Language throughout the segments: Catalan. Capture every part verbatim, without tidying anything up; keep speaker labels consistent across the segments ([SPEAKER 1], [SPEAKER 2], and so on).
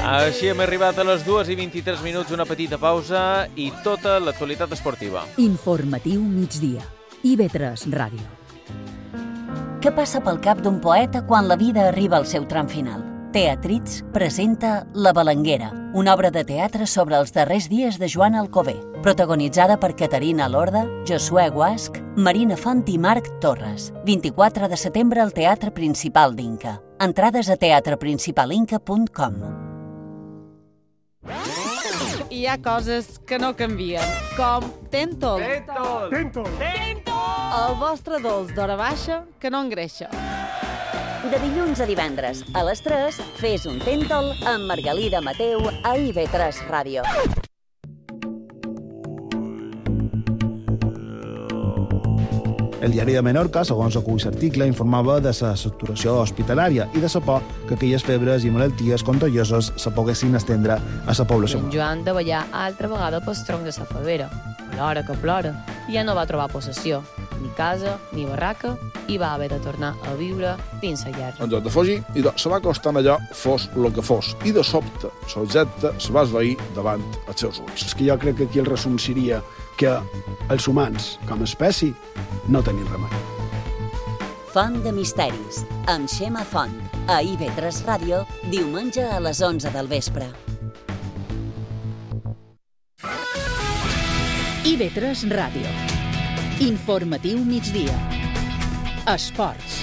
[SPEAKER 1] Així hem arribat a les dues i vint-i-tres minuts, una petita pausa i tota l'actualitat esportiva.
[SPEAKER 2] Informatiu migdia. I ve tres Ràdio.
[SPEAKER 3] Què passa pel cap d'un poeta quan la vida arriba al seu tram final? Teatrits presenta La Balanguera, una obra de teatre sobre els darrers dies de Joan Alcover, protagonitzada per Caterina Lorda, Josué Guasch, Marina Font i Marc Torres. vint-i-quatre de setembre al Teatre Principal d'Inca. Entrades a teatre principal inca punt com.
[SPEAKER 4] Hi ha coses que no canvien, com Tentol.
[SPEAKER 1] Tentol!
[SPEAKER 5] Tentol!
[SPEAKER 4] El vostre dolç d'hora baixa que no engreixa.
[SPEAKER 3] De dilluns a divendres, a les tres, fes un Tentol amb Margalida Mateu a I V tres Ràdio.
[SPEAKER 5] El diari de Menorca, segons acull l'article, informava de la saturació hospitalària i de la por que aquelles febres i malalties contagioses se poguessin estendre a la població.
[SPEAKER 6] En Joan de ballar altra vegada pel tronc de la favera. Plora que plora. I ja no va trobar possessió, ni casa, ni barraca, i va haver de tornar a viure dins la llar.
[SPEAKER 7] En lloc de fugir, idò, se va acostant allò, fos el que fos, i de sobte, l'objecte se va esvair davant els seus ulls.
[SPEAKER 8] És que jo crec que aquí el resum seria que els humans, com a espècie, no tenim remei.
[SPEAKER 3] Font de misteris, amb Xema Font, a I V tres Ràdio, diumenge a les onze del vespre.
[SPEAKER 2] I V tres Ràdio. Informatiu migdia. Esports.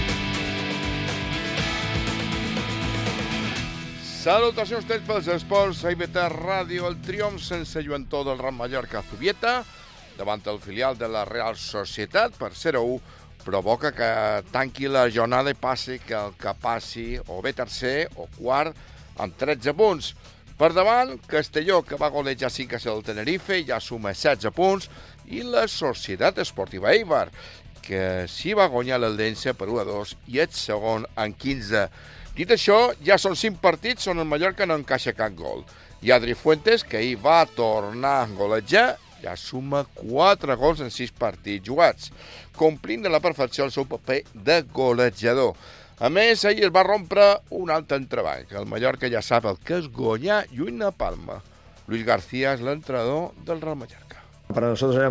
[SPEAKER 9] Salutacions tots pels esports. A I V tres Ràdio, el triomf sense lluentor del Real Mallorca Zubieta davant el filial de la Real Societat per zero a u provoca que tanqui la jornada i passi que el que passi o bé tercer o quart amb tretze punts. Per davant, Castelló, que va golejar cinc a zero del Tenerife, ja suma setze punts, i la Societat Esportiva Eibar, que sí va guanyar l'Eldense per u a dos i és segon en quinze. Dit això, ja són cinc partits on el Mallorca no encaixa cap gol. I Adri Fuentes, que ahir va tornar a golejar, ja suma quatre gols en sis partits jugats, complint de la perfecció el seu paper de golejador. A més, ahir es va rompre un altre entreball, que el Mallorca ja sap el que és guanyar lluny a Palma. Luis García és l'entrenador del Real Mallorca.
[SPEAKER 10] Para nosotros era